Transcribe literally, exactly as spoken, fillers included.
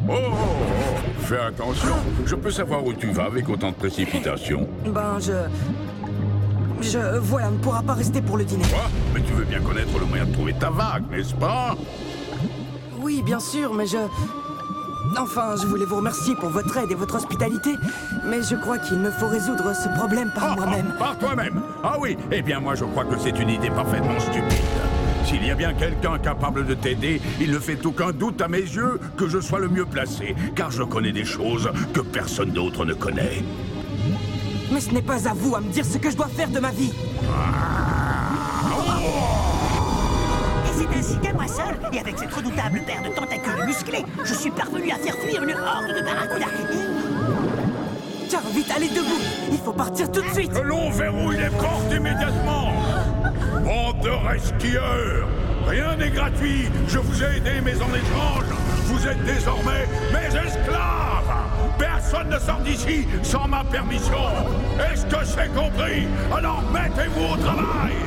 Oh, oh, oh, fais attention. Je peux savoir où tu vas avec autant de précipitation. Ben, je... Je... Voilà, on ne pourra pas rester pour le dîner. Quoi? Mais tu veux bien connaître le moyen de trouver ta vague, n'est-ce pas? Oui, bien sûr, mais je... Enfin, je voulais vous remercier pour votre aide et votre hospitalité, mais je crois qu'il me faut résoudre ce problème par Ah, moi-même. ah, par toi-même? Ah oui, eh bien moi je crois que c'est une idée parfaitement stupide. S'il y a bien quelqu'un capable de t'aider, il ne fait aucun doute à mes yeux que je sois le mieux placé, car je connais des choses que personne d'autre ne connaît. Mais ce n'est pas à vous à me dire ce que je dois faire de ma vie. Et c'est ainsi qu'à moi seul, et avec cette redoutable paire de tentacules musclés, je suis parvenu à faire fuir une horde de barracudas. Tiens, vite, allez debout. Il faut partir tout de suite. Que l'on verrouille les portes immédiatement. Bande de resquilleurs! Rien n'est gratuit. Je vous ai aidé, mais en échange, vous êtes désormais mes esclaves. Personne ne sort d'ici sans ma permission. Est-ce que c'est compris? Alors mettez-vous au travail.